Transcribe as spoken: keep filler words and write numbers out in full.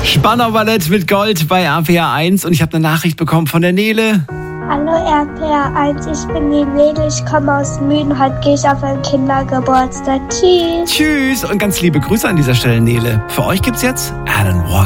Spanner Ballett mit Gold bei R P R eins und ich habe eine Nachricht bekommen von der Nele. Hallo R P R eins, ich bin die Nele, ich komme aus Müden, heute gehe ich auf einen Kindergeburtstag. Tschüss. Tschüss und ganz liebe Grüße an dieser Stelle, Nele. Für euch gibt's jetzt Alan Walker.